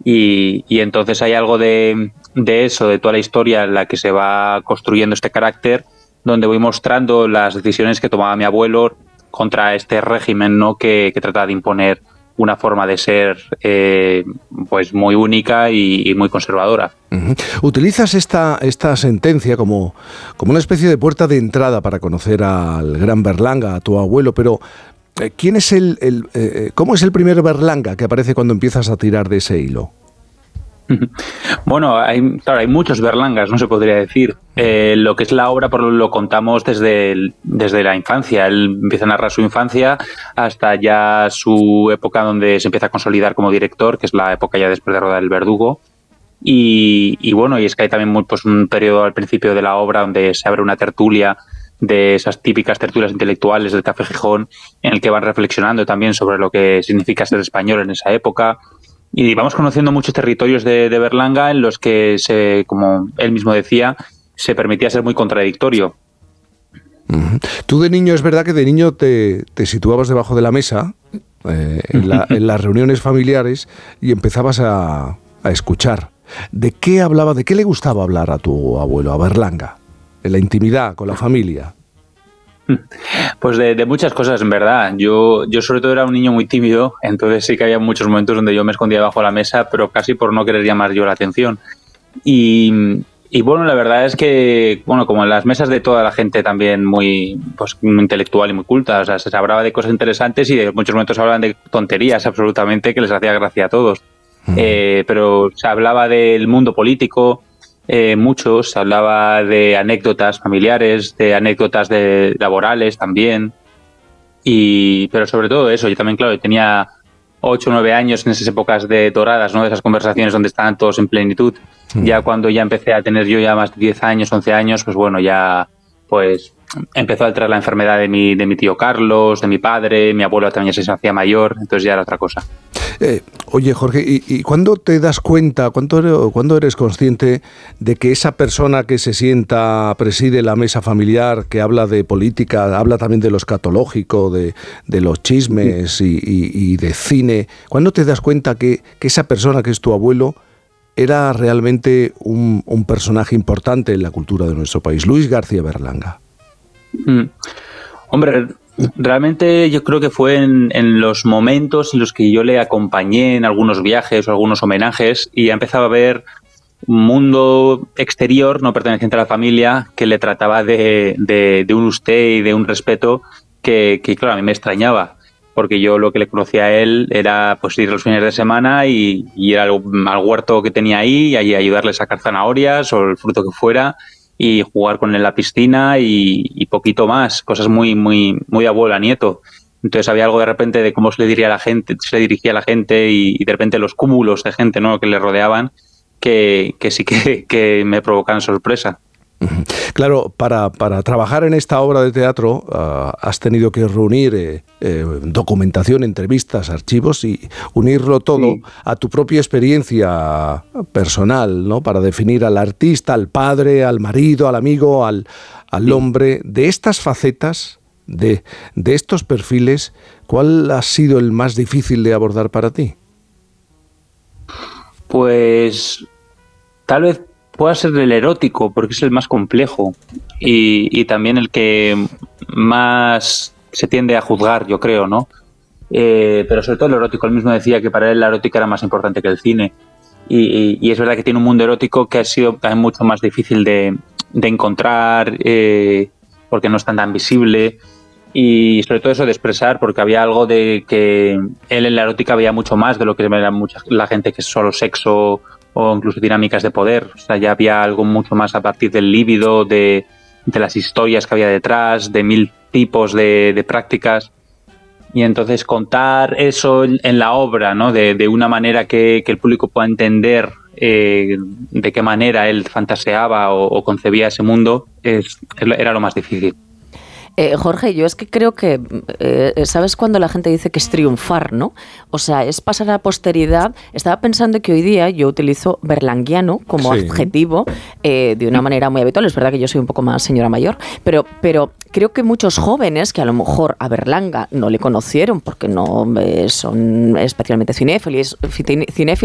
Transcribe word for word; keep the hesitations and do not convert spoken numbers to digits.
Y, y entonces hay algo de, de eso, de toda la historia en la que se va construyendo este carácter, donde voy mostrando las decisiones que tomaba mi abuelo contra este régimen, ¿no? que, que trata de imponer una forma de ser eh, pues muy única y, y muy conservadora. Uh-huh. Utilizas esta, esta sentencia como, como una especie de puerta de entrada para conocer al gran Berlanga, a tu abuelo, pero ¿quién es el, el eh, cómo es el primer Berlanga que aparece cuando empiezas a tirar de ese hilo? Bueno, hay, claro, hay muchos Berlangas, no se podría decir. Eh, lo que es la obra, por lo, lo contamos desde, el, desde la infancia. Él empieza a narrar su infancia hasta ya su época donde se empieza a consolidar como director, que es la época ya después de rodar El Verdugo. Y, y bueno, y es que hay también muy, pues, un periodo al principio de la obra donde se abre una tertulia de esas típicas tertulias intelectuales del Café Gijón, en el que van reflexionando también sobre lo que significa ser español en esa época. Y vamos conociendo muchos territorios de, de Berlanga en los que, se, como él mismo decía, se permitía ser muy contradictorio. Uh-huh. Tú de niño, es verdad que de niño te, te situabas debajo de la mesa eh, en, la, en las reuniones familiares y empezabas a, a escuchar. ¿De qué hablaba, de qué le gustaba hablar a tu abuelo, a Berlanga? En la intimidad, con la familia. Pues de, de muchas cosas, en verdad. Yo, yo sobre todo era un niño muy tímido, entonces sí que había muchos momentos donde yo me escondía debajo de la mesa, pero casi por no querer llamar yo la atención. Y, y bueno, la verdad es que, bueno, como en las mesas de toda la gente también muy, pues, muy intelectual y muy culta, o sea, se hablaba de cosas interesantes y de muchos momentos hablaban de tonterías absolutamente que les hacía gracia a todos. Mm. Eh, pero se hablaba del mundo político, Eh, muchos, se hablaba de anécdotas familiares, de anécdotas de, laborales también, y pero sobre todo eso. Yo también, claro, tenía ocho o nueve años en esas épocas de doradas, ¿no? De esas conversaciones donde estaban todos en plenitud. Mm. Ya cuando ya empecé a tener yo ya más de diez años, once años, pues bueno, ya pues empezó a entrar la enfermedad de mi, de mi tío Carlos, de mi padre, mi abuelo también ya se hacía mayor, entonces ya era otra cosa. Eh, oye, Jorge, ¿y, y cuándo te das cuenta, cuándo, cuándo eres consciente de que esa persona que se sienta, preside la mesa familiar, que habla de política, habla también de lo escatológico, de, de los chismes y, y, y de cine, ¿cuándo te das cuenta que, que esa persona que es tu abuelo era realmente un, un personaje importante en la cultura de nuestro país? Luis García Berlanga. Mm. Hombre, realmente yo creo que fue en, en los momentos en los que yo le acompañé en algunos viajes o algunos homenajes y empezaba a ver un mundo exterior no perteneciente a la familia que le trataba de, de, de un usted y de un respeto que, que, claro, a mí me extrañaba, porque yo lo que le conocía a él era pues ir los fines de semana y, y ir al, al huerto que tenía ahí y ahí ayudarle a sacar zanahorias o el fruto que fuera y jugar con él en la piscina y, y poquito más, cosas muy muy muy abuelo a nieto. Entonces había algo de repente de cómo se le diría a la gente, se le dirigía a la gente y, y de repente los cúmulos de gente, ¿no?, que le rodeaban que, que sí que, que me provocaban sorpresa. Claro, para, para trabajar en esta obra de teatro uh, has tenido que reunir eh, eh, documentación, entrevistas, archivos y unirlo todo sí. a tu propia experiencia personal, ¿no? Para definir al artista, al padre, al marido, al amigo, al, al sí. hombre. De estas facetas, de, de estos perfiles, ¿cuál ha sido el más difícil de abordar para ti? Pues tal vez pueda ser el erótico, porque es el más complejo y, y también el que más se tiende a juzgar, yo creo, ¿no? Eh, pero sobre todo el erótico. Él mismo decía que para él la erótica era más importante que el cine y, y, y es verdad que tiene un mundo erótico que ha sido también mucho más difícil de, de encontrar eh, porque no es tan, tan visible y sobre todo eso de expresar, porque había algo de que él en la erótica veía mucho más de lo que ve mucha la gente, que es solo sexo o incluso dinámicas de poder. O sea, ya había algo mucho más a partir del líbido, de, de las historias que había detrás, de mil tipos de, de prácticas. Y entonces contar eso en la obra, ¿no?, de, de una manera que, que el público pueda entender eh, de qué manera él fantaseaba o, o concebía ese mundo, es, era lo más difícil. Eh, Jorge, yo es que creo que, eh, ¿sabes cuando la gente dice que es triunfar, no? O sea, es pasar a la posteridad. Estaba pensando que hoy día yo utilizo berlanguiano como sí. adjetivo eh, de una manera muy habitual. Es verdad que yo soy un poco más señora mayor, pero, pero creo que muchos jóvenes que a lo mejor a Berlanga no le conocieron porque no eh, son especialmente cinéfilos, cinéfilos